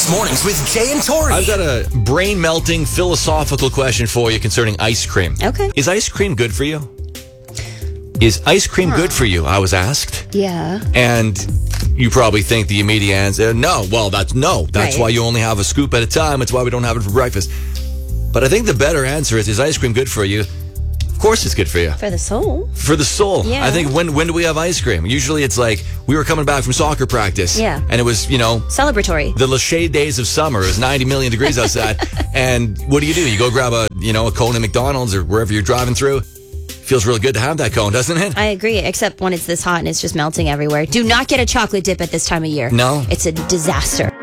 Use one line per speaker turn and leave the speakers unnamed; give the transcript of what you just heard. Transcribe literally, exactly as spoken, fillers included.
Kiss Mornings with Jay and Tori.
I've got a brain-melting philosophical question for you concerning ice cream.
Okay.
Is ice cream good for you? Is ice cream huh. good for you? I was asked.
Yeah.
And you probably think the immediate answer, no. Well, that's no. That's
right.
why you only have a scoop at a time. That's why we don't have it for breakfast. But I think the better answer is, is ice cream good for you? Of course it's good for you.
For the soul.
For the soul.
Yeah.
I think when when do we have ice cream? Usually it's like we were coming back from soccer practice.
Yeah.
And it was, you know.
Celebratory.
The Lachey days of summer. It was ninety million degrees outside. And what do you do? You go grab a, you know, a cone at McDonald's or wherever you're driving through. Feels really good to have that cone, doesn't it?
I agree, except when it's this hot and it's just melting everywhere. Do not get a chocolate dip at this time of year.
No.
It's a disaster.